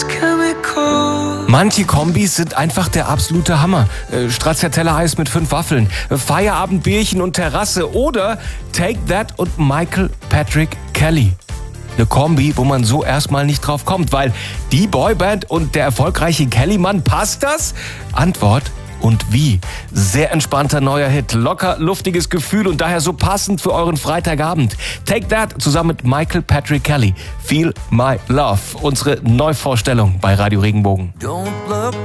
Manche Kombis sind einfach der absolute Hammer. Stracciatella-Eis mit 5 Waffeln, Feierabendbierchen und Terrasse oder Take That und Michael Patrick Kelly. Eine Kombi, wo man so erstmal nicht drauf kommt, weil die Boyband und der erfolgreiche Kelly-Mann, passt das? Antwort: und wie? Sehr entspannter neuer Hit, locker, luftiges Gefühl und daher so passend für euren Freitagabend. Take That zusammen mit Michael Patrick Kelly. Feel My Love, unsere Neuvorstellung bei Radio Regenbogen.